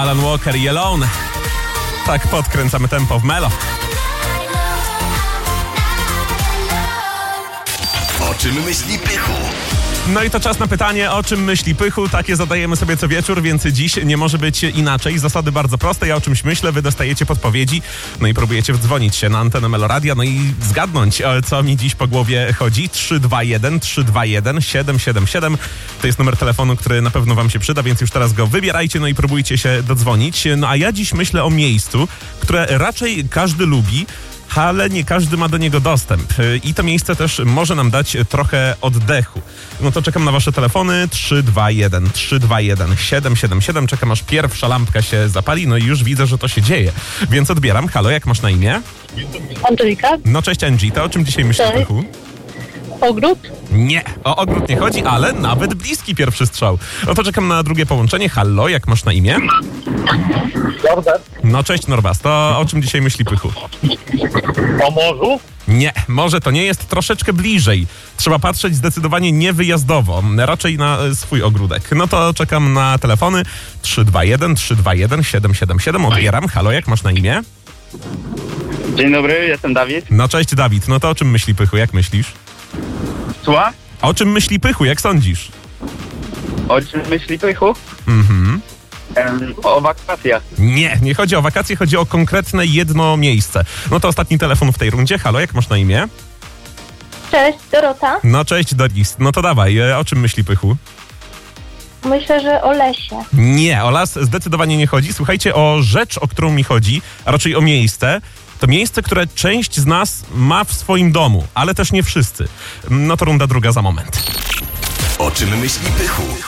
Alan Walker i Alone. Tak podkręcamy tempo w Melo. O czym myśli Pychu? No i to czas na pytanie, o czym myśli Pychu. Takie zadajemy sobie co wieczór, więc dziś nie może być inaczej. Zasady bardzo proste. Ja o czymś myślę, wy dostajecie podpowiedzi. No i próbujecie wdzwonić się na antenę Meloradia, no i zgadnąć, co mi dziś po głowie chodzi. 321 321 777. To jest numer telefonu, który na pewno wam się przyda, więc już teraz go wybierajcie, no i próbujcie się dodzwonić. No a ja dziś myślę o miejscu, które raczej każdy lubi, ale nie każdy ma do niego dostęp. I to miejsce też może nam dać trochę oddechu. No to czekam na wasze telefony. 321 321 777. Czekam, aż pierwsza lampka się zapali. No i już widzę, że to się dzieje. Więc odbieram. Halo, jak masz na imię? Angelika? No cześć Angie, to o czym dzisiaj myślisz, Cześć. Pychu? Ogród? Nie, o ogród nie chodzi, ale nawet bliski pierwszy strzał. No to czekam na drugie połączenie. Halo, jak masz na imię? Norbert. No cześć Norbas, to o czym dzisiaj myśli Pychu? O morzu? Nie, może to nie jest, troszeczkę bliżej. Trzeba patrzeć zdecydowanie niewyjazdowo, raczej na swój ogródek. No to czekam na telefony. 321 321 777. Odbieram. Halo, jak masz na imię? Dzień dobry, jestem Dawid. No cześć Dawid, no to o czym myśli Pychu, jak myślisz? Słucham? O czym myśli Pychu, jak sądzisz? O czym myśli Pychu? O wakacjach. Nie chodzi o wakacje, chodzi o konkretne jedno miejsce. No to ostatni telefon w tej rundzie. Halo, jak masz na imię? Cześć, Dorota. No cześć Doris, no to dawaj, o czym myśli Pychu? Myślę, że o lesie. Nie, o las zdecydowanie nie chodzi. Słuchajcie, o rzecz, o którą mi chodzi, a raczej o miejsce. To miejsce, które część z nas ma w swoim domu, ale też nie wszyscy. No to runda druga za moment. O czym myśli Pychu?